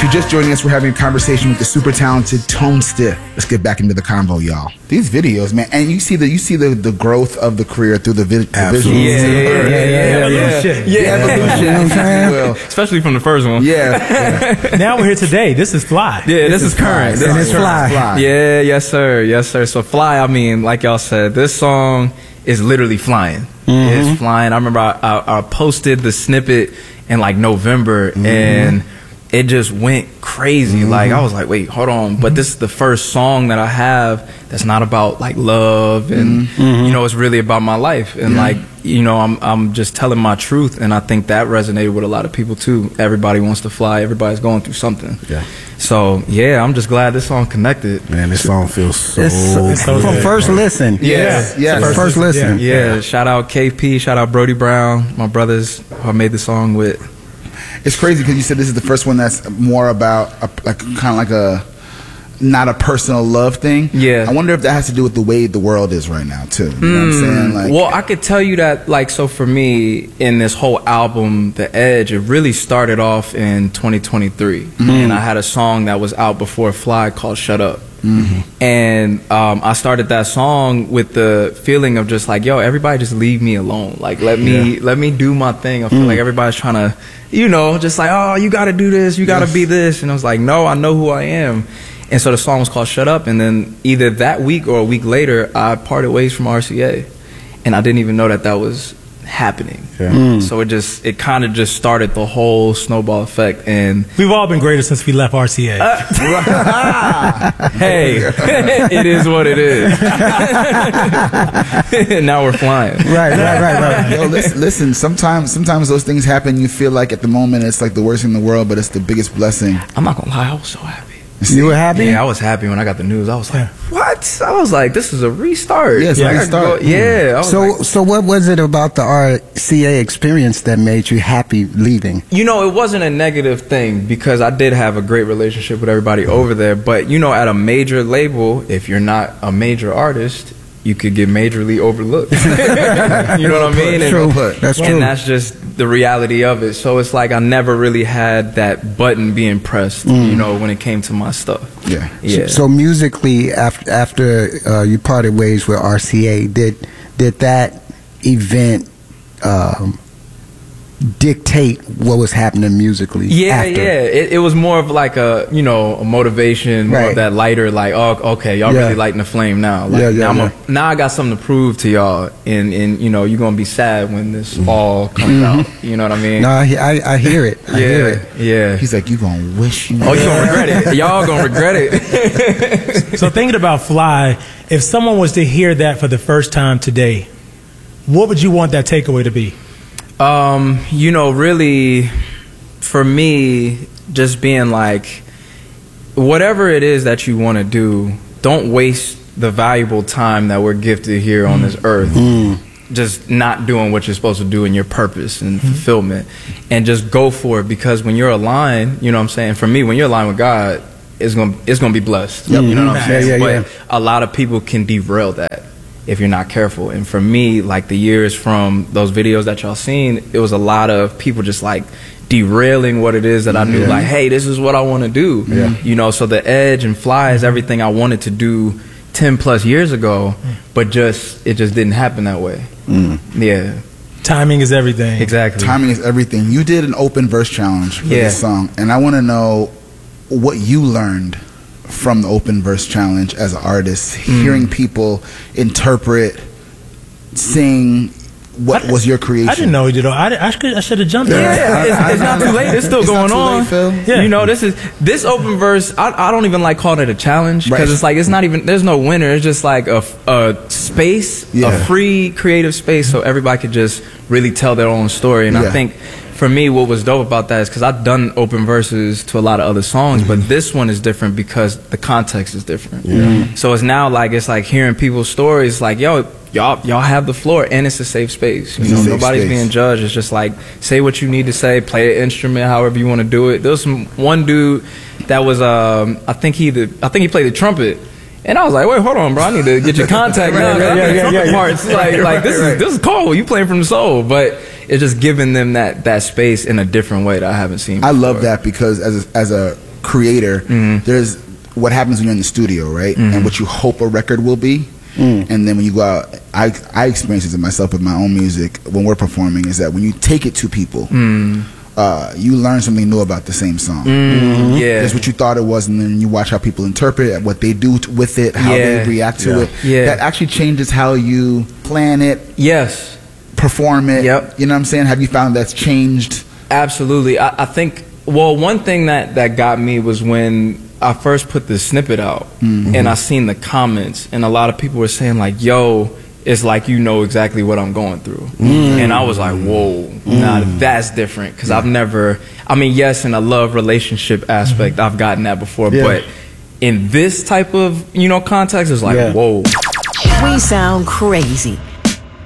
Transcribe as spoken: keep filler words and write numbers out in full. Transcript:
you're just joining us, we're having a conversation with the super talented Tone Stith. Let's get back into the convo, y'all. These videos, man, and you see the you see the, the growth of the career through the, vi the visuals. Yeah, yeah, yeah, yeah, yeah, yeah, evolution. yeah, yeah, evolution, yeah, if you will. especially from the first one. Yeah. yeah. Now we're here today. This is Fly. Yeah, this, this is current. Fly. This And is it's current. Fly. Yeah, yes sir, yes sir. So Fly, I mean, like y'all said, this song is literally flying. Mm-hmm. It's flying. I remember I, I, I posted the snippet in like November, mm-hmm. and it just went crazy. Mm-hmm. Like I was like, wait, hold on. But this is the first song that I have that's not about like love, and mm-hmm. you know, it's really about my life, and yeah. like, you know, I'm I'm just telling my truth, and I think that resonated with a lot of people too. Everybody wants to fly. Everybody's going through something. Yeah. So yeah, I'm just glad this song connected. Man, this song feels so, it's, it's so from good. First listen. Yeah, yeah, first, first listen. Yeah. yeah, shout out K P, shout out Brody Brown, my brothers who I made the song with. It's crazy because you said this is the first one that's more about a, like kind of like a not a personal love thing. Yeah. I wonder if that has to do with the way the world is right now too. You know mm. what I'm saying? Like, well, I could tell you that, like, so for me in this whole album, The Edge, it really started off in twenty twenty-three, mm-hmm. and I had a song that was out before Fly called Shut Up. Mm-hmm. And um, I started that song with the feeling of just like, yo, everybody just leave me alone. Like, let me yeah. let me do my thing. I feel mm. like everybody's trying to, you know, just like, oh, you got to do this, you got to yes. be this. And I was like, no, I know who I am. And so the song was called Shut Up. And then either that week or a week later, I parted ways from R C A. And I didn't even know that that was happening. Yeah. Mm. So it just, it kind of just started the whole snowball effect. And we've all been greater since we left R C A. Uh, hey, it is what it is. Now we're flying. Right, right, right, right. Yo, listen, listen, sometimes, sometimes those things happen. You feel like at the moment it's like the worst thing in the world, but it's the biggest blessing. I'm not gonna lie, I was so happy. You were happy? Yeah, I was happy when I got the news. I was like, what? I was like, this is a restart. Yeah, it's yeah, a restart. Go, yeah. I was so, like, so what was it about the R C A experience that made you happy leaving? You know, it wasn't a negative thing because I did have a great relationship with everybody over there. But, you know, at a major label, if you're not a major artist, you could get majorly overlooked. You know what I mean? That's true. And, that's and true. that's just the reality of it. So it's like I never really had that button being pressed, mm. you know, when it came to my stuff. Yeah. Yeah. So, so musically, after after uh, you parted ways with R C A, did did that event um, dictate what was happening musically? Yeah, after? yeah. It, it was more of like a, you know, a motivation, more right. of that lighter, like, oh, okay, y'all yeah. really lighting the flame now. Like, yeah, yeah, now, yeah. I'm a, now I got something to prove to y'all, and, and you know, you're going to be sad when this mm-hmm. all comes mm-hmm. out. You know what I mean? No, I, I, I hear it. I yeah, hear it. Yeah. He's like, you going to wish you Oh, you going to regret it. Y'all going to regret it. So thinking about Fly, if someone was to hear that for the first time today, what would you want that takeaway to be? Um, you know, really, for me, just being like, whatever it is that you want to do, don't waste the valuable time that we're gifted here on this earth. Mm. Just not doing what you're supposed to do in your purpose and mm-hmm. fulfillment, and just go for it, because when you're aligned, you know what I'm saying? For me, when you're aligned with God, it's gonna it's gonna be blessed. Yep. You know what I'm saying? Yeah, yeah, but yeah. a lot of people can derail that if you're not careful. And for me, like the years from those videos that y'all seen, it was a lot of people just like derailing what it is that I knew, yeah. like, hey, this is what I want to do. Yeah. You know, so The Edge and Fly is everything I wanted to do ten plus years ago, but just it just didn't happen that way. Mm. Yeah. Timing is everything. Exactly. Timing is everything. You did an open verse challenge for yeah. this song, and I want to know what you learned from the open verse challenge as an artist, mm. hearing people interpret, sing. What was your creation? I didn't know he did. I, I, I should have jumped. Yeah, yeah. It's, it's not too late. It's still it's going not too on. Late, Phil. Yeah. You know, this is this open verse. I, I don't even like calling it a challenge, because right. it's like it's not even. There's no winner. It's just like a, a space, yeah. a free creative space, so everybody could just really tell their own story. And yeah. I think for me, what was dope about that is because I've done open verses to a lot of other songs, mm-hmm. but this one is different because the context is different. Yeah. Mm-hmm. So it's now like it's like hearing people's stories. Like, yo, y'all y'all have the floor, and it's a safe space. You know, nobody's space. being judged. It's just like, say what you need to say, play an instrument however you want to do it. There was some one dude that was um I think he the I think he played the trumpet. And I was like, wait, hold on, bro. I need to get your contact now. yeah, yeah, yeah, yeah, yeah. Parts. Like, like this is this is cool. You playing from the soul, but it's just giving them that that space in a different way that I haven't seen before. I love that, because as a, as a creator, mm-hmm. there's what happens when you're in the studio, right? Mm-hmm. And what you hope a record will be. Mm. And then when you go out, I I experience it myself with my own music when we're performing, is that when you take it to people, mm. uh, you learn something new about the same song. Mm. Yeah, that's what you thought it was, and then you watch how people interpret it, what they do t- with it, how yeah. they react to yeah. it. Yeah, that actually changes how you plan it. Yes, perform it. Yep. You know what I'm saying? Have you found that's changed? Absolutely. I, I think. Well, one thing that that got me was when I first put the snippet out, mm-hmm. and I seen the comments, and a lot of people were saying like, "Yo, it's like you know exactly what I'm going through," mm-hmm. and I was like, "Whoa, mm-hmm. nah, that's different," because yeah. I've never. I mean, yes, in a love relationship aspect, mm-hmm. I've gotten that before, yeah. but in this type of you know context, it's like, yeah. whoa. We sound crazy.